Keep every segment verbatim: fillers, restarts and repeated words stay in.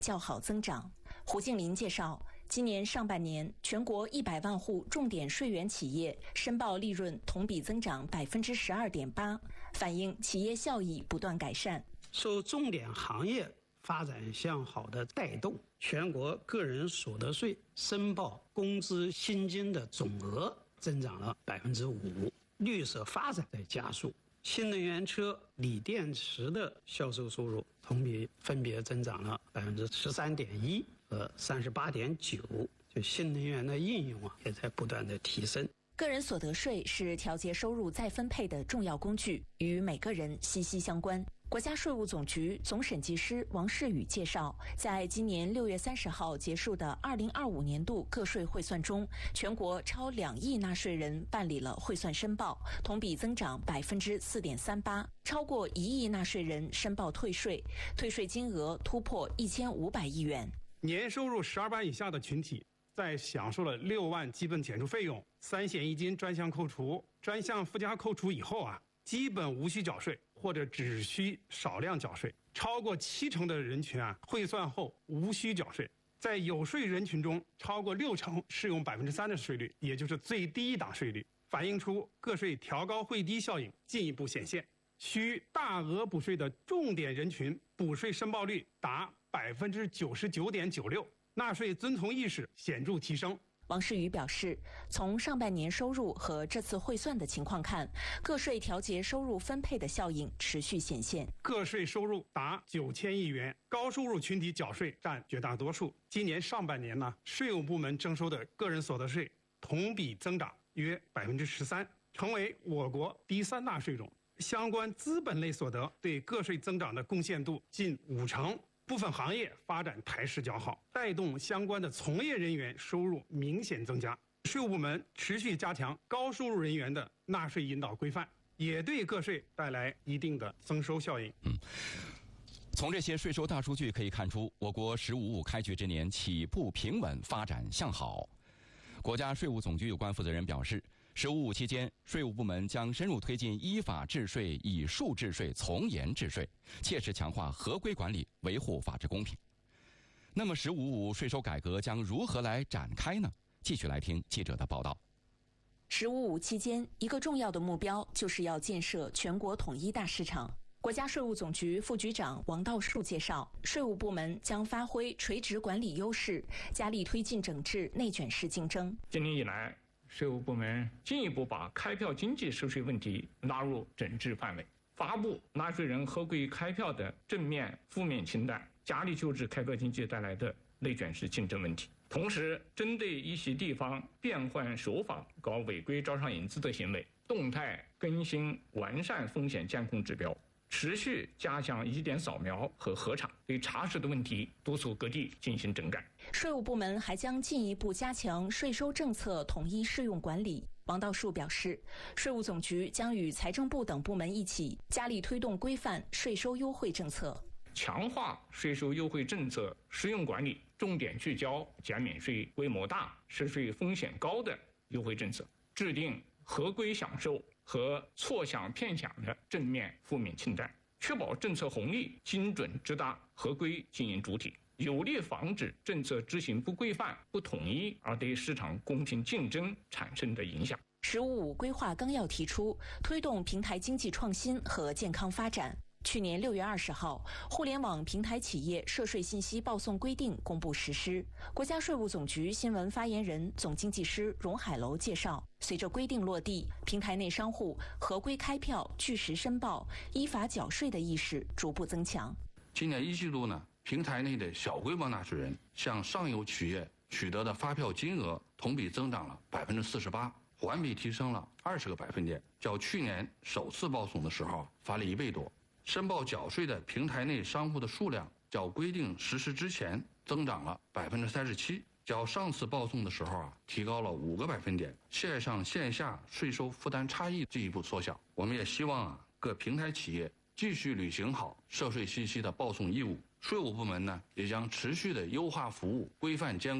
较好增长。胡静林介绍，今年上半年，全国一百万户重点税源企业申报利润同比增长百分之十二点八，反映企业效益不断改善。 受重点行业发展向好的带动，全国个人所得税申报工资薪金的总额增长了百分之五，绿色发展在加速。新能源车、锂电池的销售收入同比分别增长了百分之十三点一和三十八点九，就新能源的应用啊，也在不断的提升。 个人所得税是调节收入再分配的重要工具，与每个人息息相关。国家税务总局总审计师王世宇介绍，在今年六月三十号结束的二零二五年度个税汇算中，全国超两亿纳税人办理了汇算申报，同比增长百分之四点三八，超过一亿纳税人申报退税，退税金额突破一千五百亿元。 年收入十二万以下的群体，在享受了六万基本减除费用、三险一金专项扣除、专项附加扣除以后啊，基本无需缴税，或者只需少量缴税。超过七成的人群啊，汇算后无需缴税。在有税人群中，超过六成适用百分之三的税率，也就是最低档税率，反映出个税调高汇低效应进一步显现。需大额补税的重点人群补税申报率达百分之九十九点九六，纳税遵从意识显著提升。 王世宇表示，从上半年收入和这次汇算的情况看，个税调节收入分配的效应持续显现。 个税收入达九千亿元，高收入群体缴税占绝大多数。今年上半年呢，税务部门征收的个人所得税同比增长约百分之十三，成为我国第三大税种。相关资本类所得对个税增长的贡献度近五成。部分行业发展态势较好，带动相关的从业人员收入明显增加。税务部门持续加强高收入人员的纳税引导规范，也对个税带来一定的增收效应。 嗯，从这些税收大数据可以看出，我国“十五五”开局之年起步平稳，发展向好。国家税务总局有关负责人表示，“十五五”期间，税务部门将深入推进依法治税、以数治税、从严治税，切实强化合规管理，维护法治公平。那么“十五五”税收改革将如何来展开呢？继续来听记者的报道。 十五五期间，一个重要的目标就是要建设全国统一大市场。国家税务总局副局长王道树介绍，税务部门将发挥垂直管理优势，加力推进整治内卷式竞争。 今年以来，税务部门进一步把开票经济收税问题纳入整治范围，发布纳税人合规开票的正面、负面清单，加力纠治开票经济带来的内卷式竞争问题。同时，针对一些地方变换手法搞违规招商引资的行为，动态更新完善风险监控指标，持续加强疑点扫描和核查，对查实的问题督促各地进行整改。 税务部门还将进一步加强税收政策统一适用管理。王道树表示，税务总局将与财政部等部门一起，加力推动规范税收优惠政策， 强化税收优惠政策适用管理，重点聚焦减免税规模大、实税风险高的优惠政策，制定合规享受和错享骗享的正面负面清单，确保政策红利精准直达合规经营主体，有力防止政策执行不规范、不统一而对市场公平竞争产生的影响。 十五五规划纲要提出，推动平台经济创新和健康发展。去年六月二十号，互联网平台企业涉税信息报送规定公布实施。国家税务总局新闻发言人、总经济师荣海楼介绍，随着规定落地，平台内商户合规开票、据实申报、依法缴税的意识逐步增强。 今年一季度呢，平台内的小规模纳税人向上游企业取得的发票金额同比增长了百分之四十八，环比提升了二十个百分点，较去年首次报送的时候发了一倍多。申报缴税的平台内商户的数量较规定实施之前增长了百分之三十七，较上次报送的时候啊提高了五个百分点，线上线下税收负担差异进一步缩小。我们也希望啊各平台企业继续履行好涉税信息的报送义务，税务部门呢也将持续的优化服务、规范监管。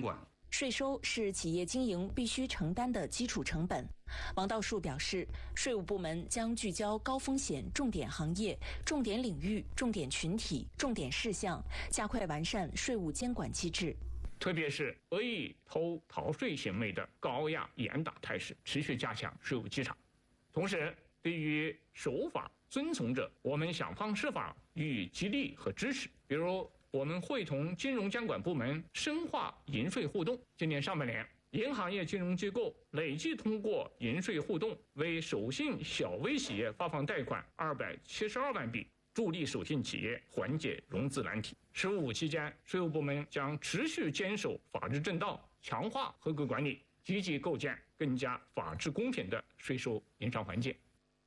税收是企业经营必须承担的基础成本。王道树表示，税务部门将聚焦高风险重点行业、重点领域、重点群体、重点事项，加快完善税务监管机制。 特别是恶意偷逃税行为的高压严打态势持续加强税务稽查。同时，对于守法遵从者，我们想方设法予以激励和支持。比如，我们会同金融监管部门深化银税互动。今年上半年，银行业金融机构累计通过银税互动，为手信小微企业发放贷款二百七十二万笔，助力手信企业缓解融资难题。十五期间，税务部门将持续坚守法治正道，强化合规管理，积极构建更加法治公平的税收营商环境。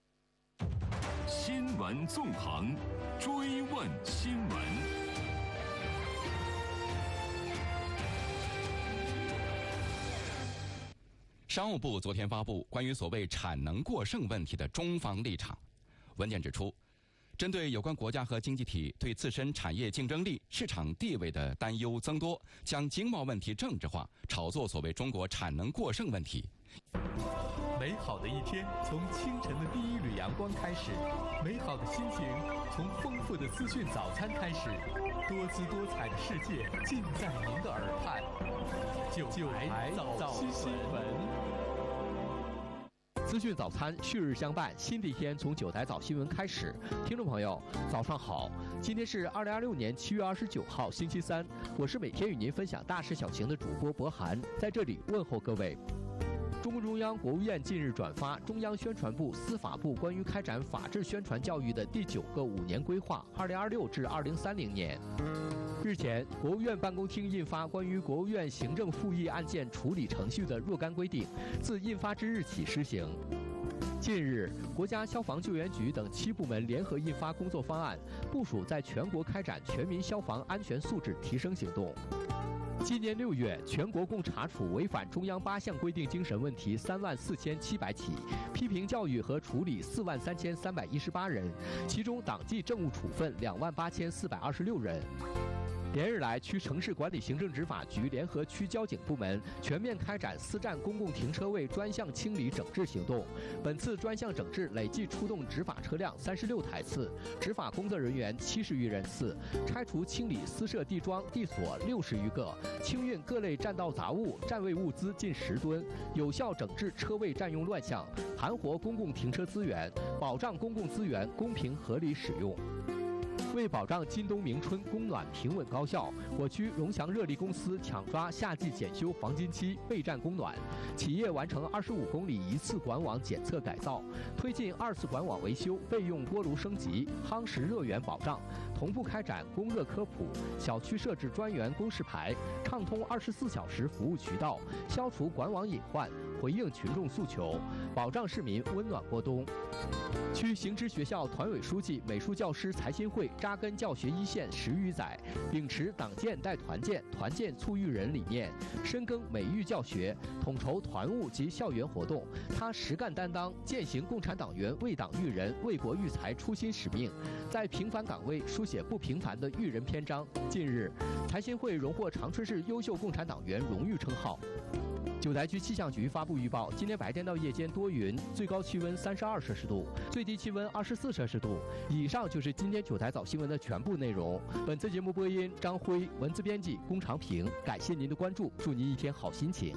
新闻纵横，追问新闻。 商务部昨天发布关于所谓产能过剩问题的中方立场。文件指出，针对有关国家和经济体对自身产业竞争力、市场地位的担忧增多，将经贸问题政治化，炒作所谓中国产能过剩问题。 美好的一天从清晨的第一缕阳光开始，美好的心情从丰富的资讯早餐开始，多姿多彩的世界尽在您的耳畔。九台早新闻，资讯早餐旭日相伴，新的一天从九台早新闻开始。听众朋友，早上好！今天是二零二六年七月二十九号，星期三。我是每天与您分享大事小情的主播博涵，在这里问候各位。中共中央、国务院近日转发中央宣传部、司法部关于开展法治宣传教育的第九个五年规划（二零二六至二零三零年）。日前，国务院办公厅印发关于国务院行政复议案件处理程序的若干规定，自印发之日起施行。近日，国家消防救援局等七部门联合印发工作方案，部署在全国开展全民消防安全素质提升行动。今年六月，全国共查处违反中央八项规定精神问题三万四千七百起，批评教育和处理四万三千三百一十八人，其中党纪政务处分两万八千四百二十六人。连日来，区城市管理行政执法局联合区交警部门全面开展私占公共停车位专项清理整治行动。本次专项整治累计出动执法车辆三十六台次，执法工作人员七十余人次，拆除清理私设地桩、地锁六十余个，清运各类占道杂物、占位物资近十吨，有效整治车位占用乱象，盘活公共停车资源，保障公共资源公平合理使用。为保障今冬明春供暖平稳高效，我区荣祥热力公司抢抓夏季检修黄金期，备战供暖。企业完成二十五公里一次管网检测改造，推进二次管网维修、备用锅炉升级，夯实热源保障。同步开展供热科普，小区设置专员公示牌，畅通二十四小时服务渠道，消除管网隐患，回应群众诉求，保障市民温暖过冬。区行知学校团委书记、美术教师财新会扎根教学一线十余载，秉持党建带团建、团建促育人理念，深耕美育教学，统筹团务及校园活动。他实干担当，践行共产党员为党育人、为国育才初心使命，在平凡岗位书写不平凡的育人篇章。近日，财新会荣获长春市优秀共产党员荣誉称号。九台区气象局发布预报，今天白天到夜间多云，最高气温三十二摄氏度，最低气温二十四摄氏度。以上就是今天九台早新闻的全部内容。本次节目播音张辉，文字编辑龚长平。感谢您的关注，祝您一天好心情。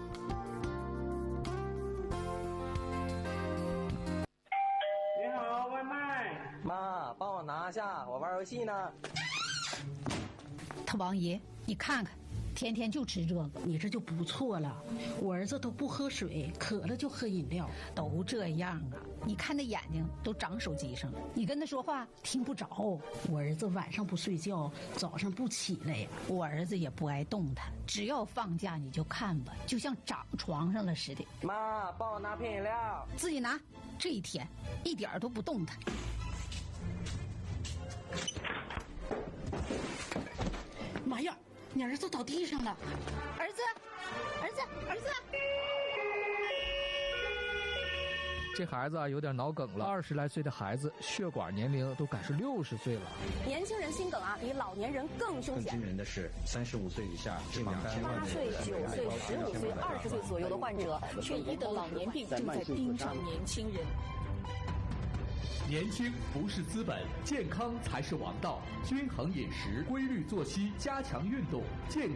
你好，外卖。 妈，帮我拿下，我玩游戏呢。 他王爷，你看看。天天就吃这个， 你这就不错了。我儿子都不喝水，渴了就喝饮料， 都这样啊。你看那眼睛都长手机上了，你跟他说话听不着。 我儿子晚上不睡觉，早上不起来呀。 我儿子也不爱动弹，只要放假你就看吧，就像长床上了似的。 妈，帮我拿瓶饮料。 自己拿。这一天一点都不动弹。 妈呀！你儿子倒地上了， 儿子，儿子，儿子！ 这孩子啊有点脑梗了，二十来岁的孩子血管年龄都赶是六十岁了。 年轻人心梗啊，比老年人更凶险。 更惊人的是，三十五岁以下近两千万人。 八岁、九岁、十五岁、二十岁左右的患者，却医的老年病正在盯上年轻人。 年轻不是资本，健康才是王道。均衡饮食，规律作息，加强运动，健康。